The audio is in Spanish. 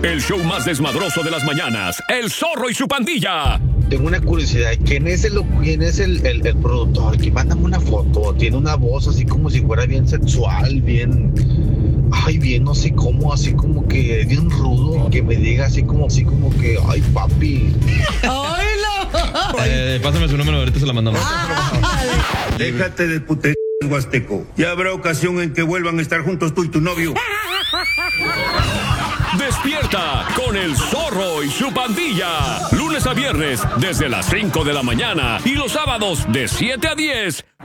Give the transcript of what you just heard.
el show más desmadroso de las mañanas, El Zorro y su pandilla. Tengo una curiosidad, ¿quién es el productor? Que mándame una foto, tiene una voz así como si fuera bien sexual, bien, no sé cómo, así como que bien rudo, que me diga así como que, ay papi. ¡Ay, no! Pásame su número, ahorita se la mandamos. Déjate de puterías, Huasteco. Ya habrá ocasión en que vuelvan a estar juntos tú y tu novio. Despierta con El Zorro y su pandilla. Lunes a viernes desde las 5 de la mañana y los sábados de 7 a 10